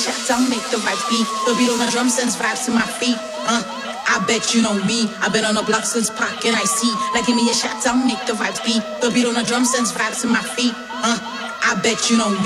shots, I'll make the vibes beat. The beat on the drum sends vibes to my feet. I bet you know me. I've been on the block since Pac and I see. Like give me a shot, I'll make the vibes beat. The beat on the drum sends vibes to my feet. I bet you know me.